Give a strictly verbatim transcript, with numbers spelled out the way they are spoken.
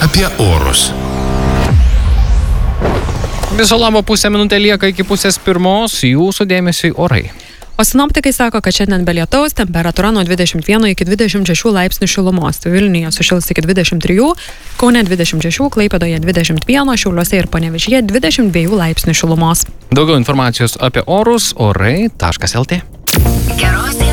apie orus. Viso labo pusę minutę lieka iki pusės pirmos, jūsų dėmesiui orai. O sinoptikai sako, kad šiandien be lietaus temperatūra nuo dvidešimt vieno iki dvidešimt šešių laipsnių šilumos. Vilniuje sušils iki dvidešimt trijų, Kaune dvidešimt šešių, Klaipėdoje dvidešimt vieno, Šiauliuose ir Panevėžyje dvidešimt dviejų laipsnių šilumos. Daugiau informacijos apie orus orai taškas lt. Geros